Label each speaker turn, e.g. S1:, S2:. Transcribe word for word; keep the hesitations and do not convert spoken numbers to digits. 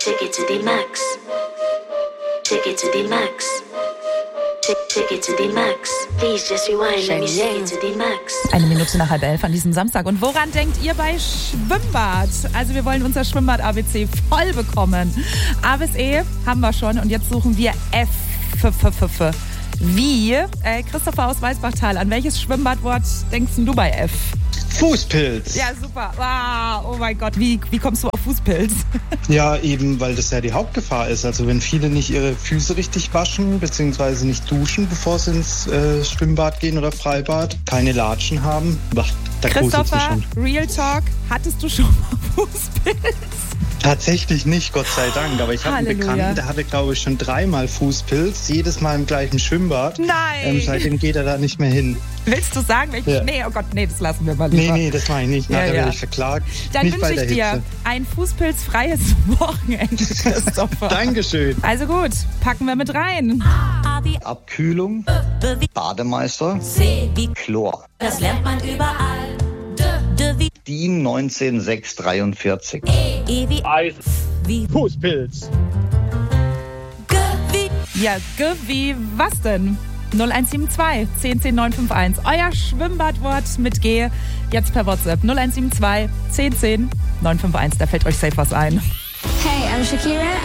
S1: Take it to the max. Take it to the max. Take it to the max. Please just rewind. Let me take it to the max.
S2: Eine Minute nach halb elf an diesem Samstag. Und woran denkt ihr bei Schwimmbad? Also wir wollen unser Schwimmbad-A B C voll bekommen. A bis E haben wir schon und jetzt suchen wir F. F, F, F, F. Wie? Äh, Christopher aus Weißbachtal, an welches Schwimmbadwort denkst du bei F?
S3: Fußpilz.
S2: Ja, super. Wow, oh mein Gott, wie, wie kommst du auf Fußpilz?
S3: Ja, eben, weil das ja die Hauptgefahr ist. Also wenn viele nicht ihre Füße richtig waschen, beziehungsweise nicht duschen, bevor sie ins äh, Schwimmbad gehen oder Freibad, keine Latschen haben, bah, da gruselt mich
S2: Christopher,
S3: schon.
S2: Real Talk, hattest du schon mal Fußpilz?
S3: Tatsächlich nicht, Gott sei Dank. Aber ich habe einen
S2: Halleluja.
S3: Bekannten, der hatte, glaube ich, schon dreimal Fußpilz. Jedes Mal im gleichen Schwimmbad.
S2: Nein!
S3: Ähm, seitdem geht er da nicht mehr hin.
S2: Willst du sagen, welches?
S3: Ja.
S2: Nee, oh Gott, nee, das lassen wir mal
S3: Nee,
S2: lieber.
S3: nee, das mache ich nicht.
S2: Ja,
S3: Nachher
S2: ja.
S3: werde ich verklagt.
S2: Dann
S3: nicht bei
S2: wünsche ich
S3: der
S2: dir
S3: Hitze.
S2: ein fußpilzfreies Wochenende, Christopher.
S3: Dankeschön.
S2: Also gut, packen wir mit rein.
S4: Abkühlung, Bademeister,
S5: C wie
S4: Chlor.
S5: das lernt man überall. D, D wie
S4: DIN neunzehn sechshundertdreiundvierzig.
S5: E, E wie
S3: Eis.
S5: wie
S3: Fußpilz.
S5: G wie
S2: Ja, G wie was denn? null eins sieben zwei, zehn zehn neun fünf eins. Euer Schwimmbadwort mit G. Jetzt per WhatsApp null eins sieben zwei, zehn zehn neun fünf eins. Da fällt euch safe was ein.
S6: Hey, I'm Shakira